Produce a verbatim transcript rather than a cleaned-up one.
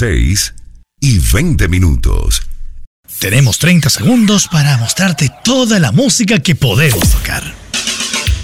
seis y veinte minutos. Tenemos treinta segundos para mostrarte toda la música que podemos tocar.